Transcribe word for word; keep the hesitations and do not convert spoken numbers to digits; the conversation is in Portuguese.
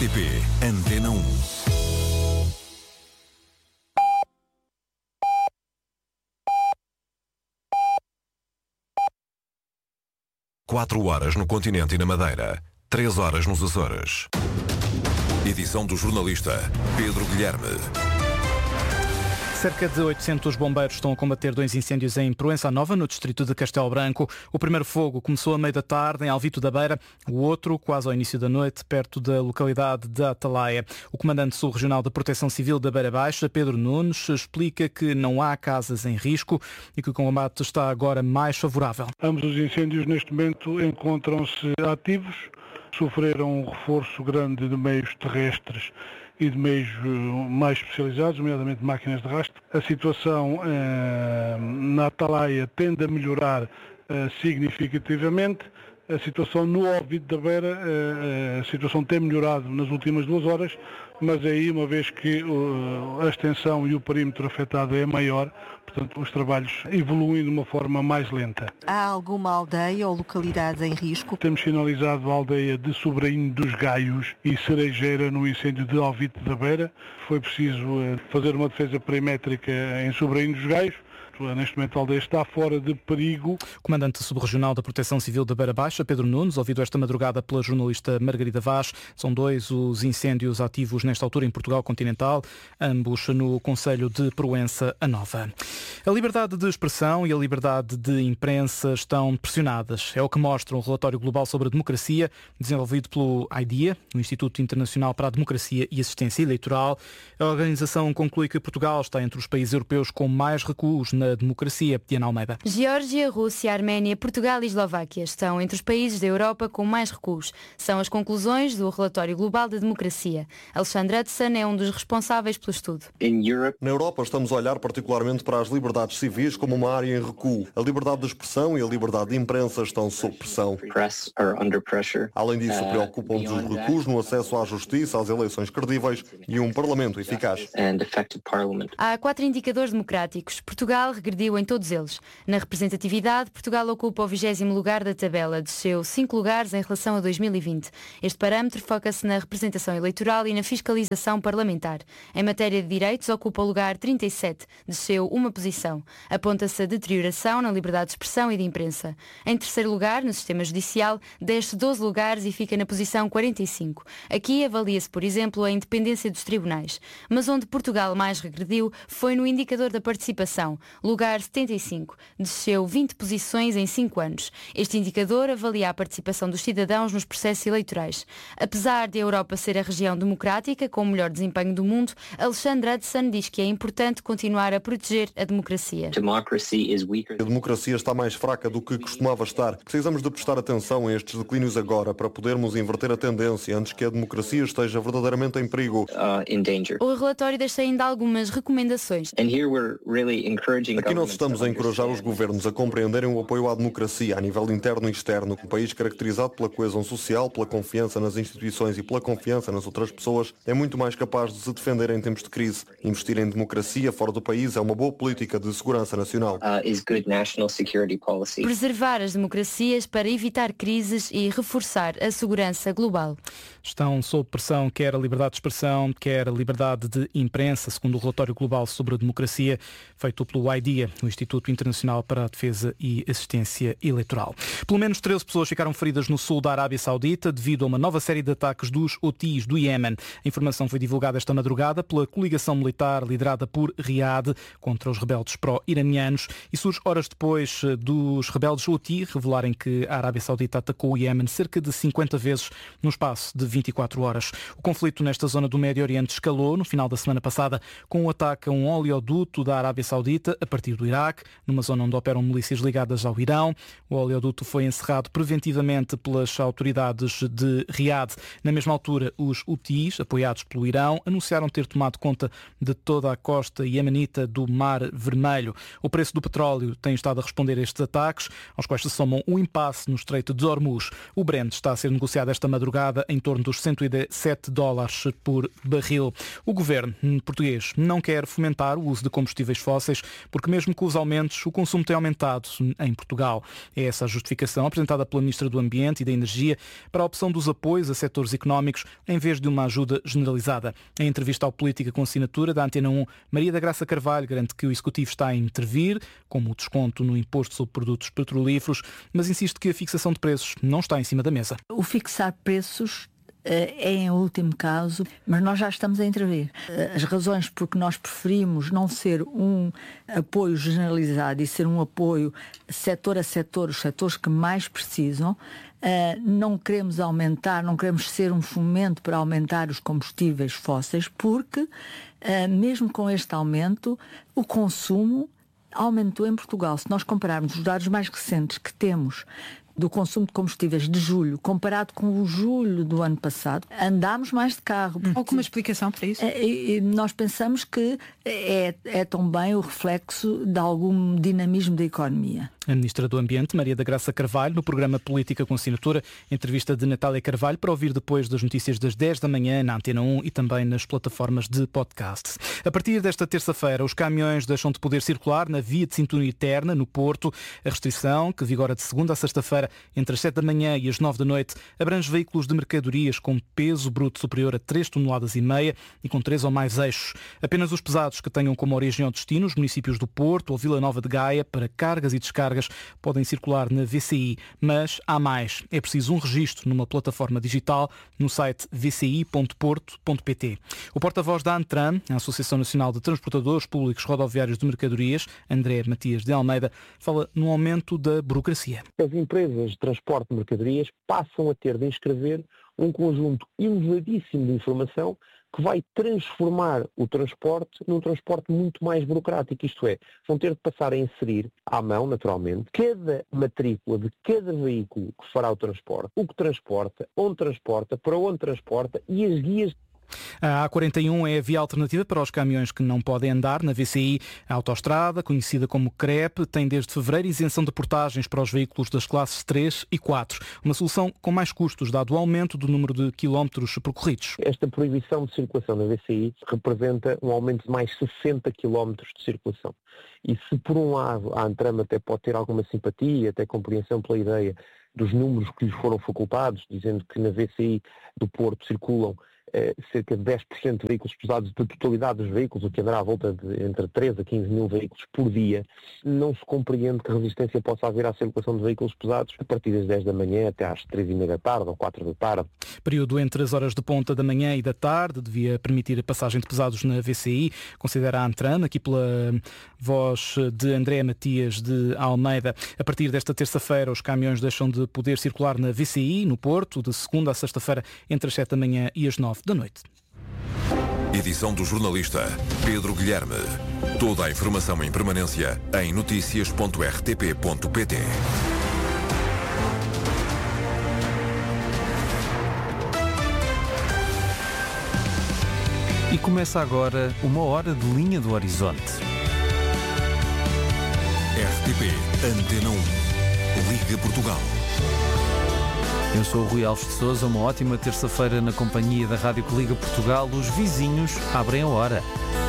P, Antena um. Quatro horas no continente e na Madeira, três horas nos Açores. Edição do jornalista Pedro Guilherme. Cerca de oitocentos bombeiros estão a combater dois incêndios em Proença Nova, no distrito de Castelo Branco. O primeiro fogo começou a meio da tarde, em Alvito da Beira. O outro, quase ao início da noite, perto da localidade de Atalaia. O comandante sul-regional da Proteção Civil da Beira Baixa, Pedro Nunes, explica que não há casas em risco e que o combate está agora mais favorável. Ambos os incêndios, neste momento, encontram-se ativos. Sofreram um reforço grande de meios terrestres e de meios mais especializados, nomeadamente máquinas de rastro. A situação eh, na Atalaia tende a melhorar eh, significativamente. A situação no Alvito da Beira, eh, a situação tem melhorado nas últimas duas horas, mas aí, uma vez que uh, a extensão e o perímetro afetado é maior, portanto, os trabalhos evoluem de uma forma mais lenta. Há alguma aldeia ou localidade em risco? Temos sinalizado a aldeia de Sobrainho dos Gaios e Cerejeira no incêndio de Alvito da Beira. Foi preciso uh, fazer uma defesa perimétrica em Sobrainho dos Gaios. Neste momento a aldeia está fora de perigo. O comandante subregional da Proteção Civil da Beira Baixa, Pedro Nunes, ouvido esta madrugada pela jornalista Margarida Vaz. São dois os incêndios ativos nesta altura em Portugal continental, ambos no concelho de Proença a Nova. A liberdade de expressão e a liberdade de imprensa estão pressionadas. É o que mostra um relatório global sobre a democracia, desenvolvido pelo IDEA, o Instituto Internacional para a Democracia e Assistência Eleitoral. A organização conclui que Portugal está entre os países europeus com mais recuos na democracia. Diana Almeida. Geórgia, Rússia, Arménia, Portugal e Eslováquia estão entre os países da Europa com mais recuos. São as conclusões do relatório global da democracia. Alexandre Hudson é um dos responsáveis pelo estudo. Na Europa estamos a olhar particularmente para as liberdades civis como uma área em recuo. A liberdade de expressão e a liberdade de imprensa estão sob pressão. Além disso, preocupam-nos os recuos no acesso à justiça, às eleições credíveis e um parlamento eficaz. Há quatro indicadores democráticos. Portugal regrediu em todos eles. Na representatividade, Portugal ocupa o vigésimo lugar da tabela, desceu cinco lugares em relação a dois mil e vinte. Este parâmetro foca-se na representação eleitoral e na fiscalização parlamentar. Em matéria de direitos, ocupa o lugar trinta e sete, desceu uma posição. Aponta-se a deterioração na liberdade de expressão e de imprensa. Em terceiro lugar, no sistema judicial, desce doze lugares e fica na posição quarenta e cinco. Aqui avalia-se, por exemplo, a independência dos tribunais. Mas onde Portugal mais regrediu foi no indicador da participação. Lugar setenta e cinco, desceu vinte posições em cinco anos. Este indicador avalia a participação dos cidadãos nos processos eleitorais. Apesar de a Europa ser a região democrática com o melhor desempenho do mundo, Alexandre Hudson diz que é importante continuar a proteger a democracia. A democracia está mais fraca do que costumava estar. Precisamos de prestar atenção a estes declínios agora para podermos inverter a tendência antes que a democracia esteja verdadeiramente em perigo. O relatório deixa ainda algumas recomendações. Aqui nós estamos a encorajar os governos a compreenderem o apoio à democracia a nível interno e externo. Um país caracterizado pela coesão social, pela confiança nas instituições e pela confiança nas outras pessoas é muito mais capaz de se defender em tempos de crise. Investir em democracia fora do país é uma boa política de segurança nacional. Preservar as democracias para evitar crises e reforçar a segurança global. Estão sob pressão quer a liberdade de expressão, quer a liberdade de imprensa, segundo o relatório global sobre a democracia, feito pelo IDEA, o Instituto Internacional para a Defesa e Assistência Eleitoral. Pelo menos treze pessoas ficaram feridas no sul da Arábia Saudita devido a uma nova série de ataques dos Houthis do Iémen. A informação foi divulgada esta madrugada pela coligação militar liderada por Riad contra os rebeldes pró-iranianos e surge horas depois dos rebeldes Houthi revelarem que a Arábia Saudita atacou o Iémen cerca de cinquenta vezes no espaço de vinte e quatro horas. O conflito nesta zona do Médio Oriente escalou no final da semana passada com um ataque a um oleoduto da Arábia Saudita a partir do Iraque, numa zona onde operam milícias ligadas ao Irão. O oleoduto foi encerrado preventivamente pelas autoridades de Riad. Na mesma altura, os Houthis, apoiados pelo Irão, anunciaram ter tomado conta de toda a costa iemenita do Mar Vermelho. O preço do petróleo tem estado a responder a estes ataques, aos quais se somam o impasse no Estreito de Hormuz. O Brent está a ser negociado esta madrugada em torno dos cento e sete dólares por barril. O governo português não quer fomentar o uso de combustíveis fósseis, porque porque mesmo com os aumentos, o consumo tem aumentado em Portugal. É essa a justificação apresentada pela Ministra do Ambiente e da Energia para a opção dos apoios a setores económicos em vez de uma ajuda generalizada. Em entrevista ao Política com Assinatura da Antena um, Maria da Graça Carvalho garante que o Executivo está a intervir, como o desconto no imposto sobre produtos petrolíferos, mas insiste que a fixação de preços não está em cima da mesa. O fixar preços é em último caso, mas nós já estamos a intervir. As razões por que nós preferimos não ser um apoio generalizado e ser um apoio setor a setor, os setores que mais precisam, não queremos aumentar, não queremos ser um fomento para aumentar os combustíveis fósseis, porque mesmo com este aumento, o consumo aumentou em Portugal. Se nós compararmos os dados mais recentes que temos do consumo de combustíveis de julho, comparado com o julho do ano passado, andámos mais de carro. Alguma explicação para isso? E, e nós pensamos que é, é também o reflexo de algum dinamismo da economia. A Ministra do Ambiente, Maria da Graça Carvalho, no programa Política com Assinatura, entrevista de Natália Carvalho, para ouvir depois das notícias das dez da manhã na Antena um e também nas plataformas de podcast. A partir desta terça-feira, os caminhões deixam de poder circular na via de cintura interna, no Porto. A restrição, que vigora de segunda a sexta-feira, entre as sete da manhã e as nove da noite, abrange veículos de mercadorias com peso bruto superior a três toneladas e meia e com três ou mais eixos. Apenas os pesados que tenham como origem ou destino os municípios do Porto ou Vila Nova de Gaia para cargas e descargas podem circular na V C I, mas há mais. É preciso um registro numa plataforma digital no site v c i ponto porto ponto p t. O porta-voz da ANTRAM, a Associação Nacional de Transportadores Públicos Rodoviários de Mercadorias, André Matias de Almeida, fala no aumento da burocracia. As empresas de transporte de mercadorias passam a ter de inscrever um conjunto elevadíssimo de informação que vai transformar o transporte num transporte muito mais burocrático. Isto é, vão ter de passar a inserir à mão, naturalmente, cada matrícula de cada veículo que fará o transporte, o que transporta, onde transporta, para onde transporta e as guias. A A quarenta e um é a via alternativa para os caminhões que não podem andar na V C I. A autoestrada, conhecida como C R E P, tem desde fevereiro isenção de portagens para os veículos das classes três e quatro. Uma solução com mais custos, dado o aumento do número de quilómetros percorridos. Esta proibição de circulação na V C I representa um aumento de mais sessenta quilómetros de circulação. E se por um lado a ANTRAM até pode ter alguma simpatia, até compreensão pela ideia dos números que lhes foram facultados, dizendo que na V C I do Porto circulam Eh, cerca de dez por cento de veículos pesados da totalidade dos veículos, o que andará à volta de entre treze a quinze mil veículos por dia, não se compreende que resistência possa haver à circulação de veículos pesados a partir das dez da manhã até às três e meia da tarde ou quatro da tarde. Período entre as horas de ponta da manhã e da tarde devia permitir a passagem de pesados na V C I, considera a ANTRAM, aqui pela voz de André Matias de Almeida. A partir desta terça-feira, os caminhões deixam de poder circular na V C I, no Porto, de segunda a sexta-feira, entre as sete da manhã e as nove da noite. Edição do jornalista Pedro Guilherme. Toda a informação em permanência em notícias ponto r t p ponto p t. E começa agora uma hora de Linha do Horizonte. R T P Antena um. Liga Portugal. Eu sou o Rui Alves de Sousa, uma ótima terça-feira na companhia da Rádio que Liga Portugal. Os vizinhos abrem a hora.